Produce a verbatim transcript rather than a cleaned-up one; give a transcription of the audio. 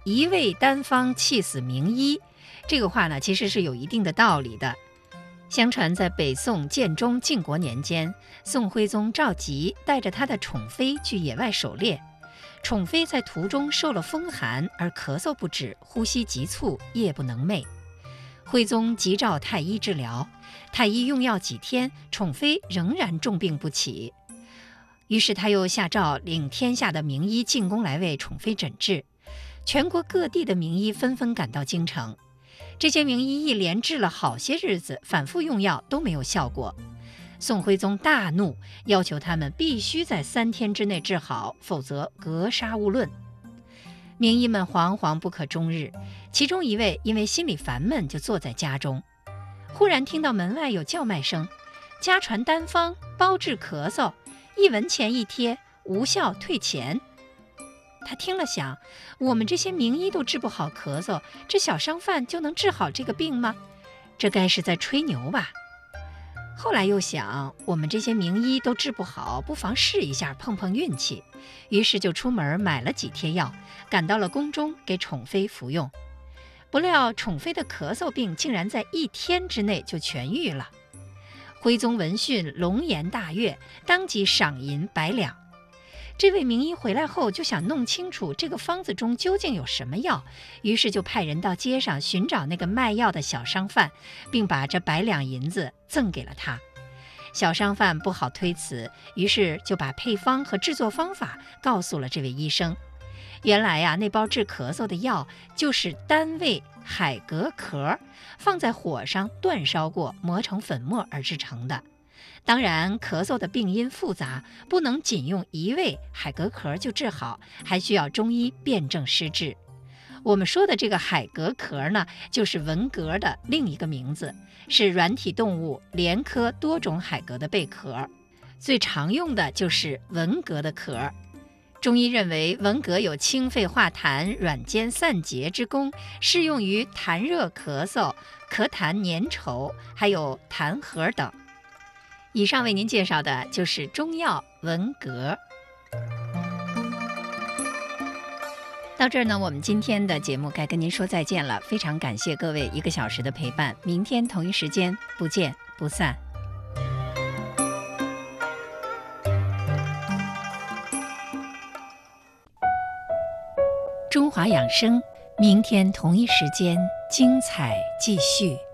一味单方气死名医，这个话呢，其实是有一定的道理的。相传在北宋建中靖国年间，宋徽宗赵佶带着他的宠妃去野外狩猎，宠妃在途中受了风寒而咳嗽不止，呼吸急促，夜不能寐。徽宗急召太医治疗，太医用药几天，宠妃仍然重病不起。于是他又下诏领天下的名医进宫来为宠妃诊治。全国各地的名医纷纷赶到京城，这些名医一连治了好些日子，反复用药都没有效果。宋徽宗大怒，要求他们必须在三天之内治好，否则格杀勿论。名医们惶惶不可终日，其中一位因为心里烦闷，就坐在家中。忽然听到门外有叫卖声，家传单方，包治咳嗽，一文钱一贴，无效退钱。他听了想，我们这些名医都治不好咳嗽，这小商贩就能治好这个病吗？这该是在吹牛吧。后来又想，我们这些名医都治不好，不妨试一下，碰碰运气。于是就出门买了几贴药，赶到了宫中给宠妃服用。不料宠妃的咳嗽病竟然在一天之内就痊愈了。徽宗闻讯龙颜大悦，当即赏银百两。这位名医回来后就想弄清楚这个方子中究竟有什么药，于是就派人到街上寻找那个卖药的小商贩，并把这百两银子赠给了他。小商贩不好推辞，于是就把配方和制作方法告诉了这位医生。原来呀、啊，那包治咳嗽的药就是单味海蛤壳，放在火上煅烧过，磨成粉末而制成的。当然，咳嗽的病因复杂，不能仅用一味海蛤壳就治好，还需要中医辨证施治。我们说的这个海蛤壳呢，就是文蛤的另一个名字，是软体动物莲科多种海蛤的贝壳，最常用的就是文蛤的壳。中医认为文蛤有清肺化痰、软坚散结之功，适用于痰热咳嗽、咳痰粘稠，还有痰核等。以上为您介绍的就是中药文蛤。到这儿呢，我们今天的节目该跟您说再见了，非常感谢各位一个小时的陪伴，明天同一时间不见不散。中华养生，明天同一时间精彩继续。